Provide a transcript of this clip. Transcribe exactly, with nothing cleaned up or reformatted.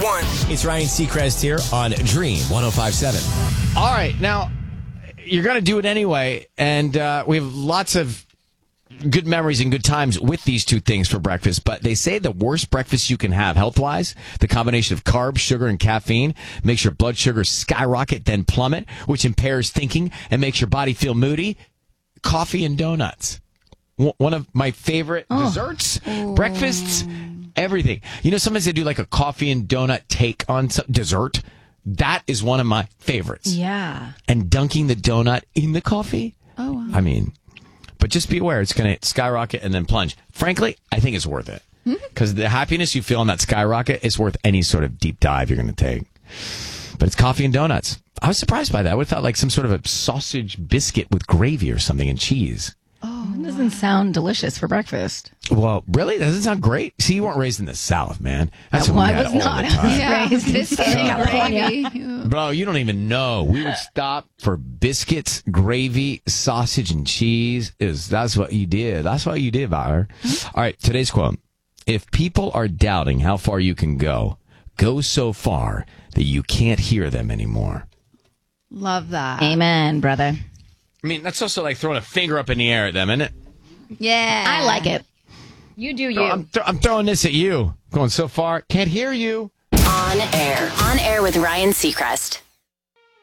one. It's Ryan Seacrest here on Dream one oh five point seven. All right, now you're going to do it anyway, and uh, we have lots of good memories and good times with these two things for breakfast, but they say the worst breakfast you can have health-wise, the combination of carbs, sugar, and caffeine makes your blood sugar skyrocket, then plummet, which impairs thinking and makes your body feel moody. Coffee and donuts. One of my favorite oh. desserts, Ooh. breakfasts, everything. You know, sometimes they do like a coffee and donut take on some dessert. That is one of my favorites. Yeah. And dunking the donut in the coffee. Oh, wow. I mean... But just be aware, it's going to skyrocket and then plunge. Frankly, I think it's worth it. Because the happiness you feel on that skyrocket is worth any sort of deep dive you're going to take. But it's coffee and donuts. I was surprised by that. I would have thought like some sort of a sausage biscuit with gravy or something and cheese. Oh, it doesn't sound delicious for breakfast. Well, really? That doesn't sound great. See, you weren't raised in the South, man. That's well, what we I had was all not. the time. I was Yeah, raised in biscuits Southern and California. gravy. Bro, you don't even know. We would stop for biscuits, gravy, sausage, and cheese. Is That's what you did. That's what you did, Byron. All right, today's quote. If people are doubting how far you can go, go so far that you can't hear them anymore. Love that. Amen, brother. I mean, that's also like throwing a finger up in the air at them, isn't it? Yeah. I like it. You do you. I'm, th- I'm throwing this at you. Going so far, can't hear you. On air. On air with Ryan Seacrest.